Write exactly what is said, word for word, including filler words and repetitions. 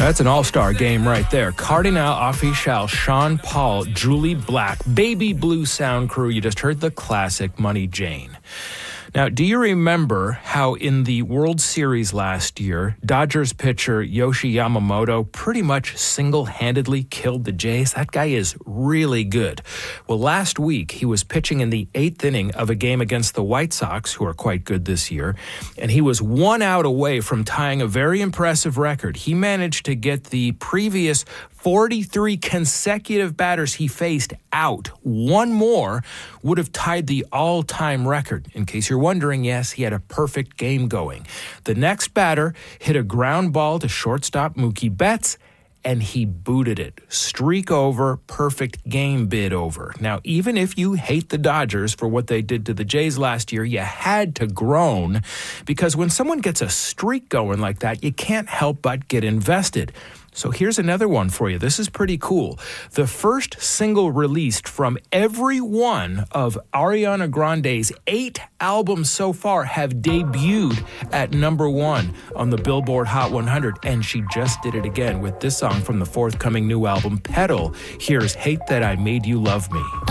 That's an all-star game right there. Cardinal Offishall, Sean Paul, Julie Black, Baby Blue Sound Crew. You just heard the classic Money Jane. Now, do you remember how in the World Series last year, Dodgers pitcher Yoshi Yamamoto pretty much single-handedly killed the Jays? That guy is really good. Well, last week, he was pitching in the eighth inning of a game against the White Sox, who are quite good this year, and he was one out away from tying a very impressive record. He managed to get the previous forty-three consecutive batters he faced out. One more would have tied the all-time record. In case you're wondering, yes, he had a perfect game going. The next batter hit a ground ball to shortstop Mookie Betts, and he booted it. Streak over, perfect game bid over. Now, even if you hate the Dodgers for what they did to the Jays last year, you had to groan, because when someone gets a streak going like that, you can't help but get invested. So here's another one for you. This is pretty cool. The first single released from every one of Ariana Grande's eight albums so far have debuted at number one on the Billboard Hot one hundred. And she just did it again with this song from the forthcoming new album, Petal. Here's Hate That I Made You Love Me.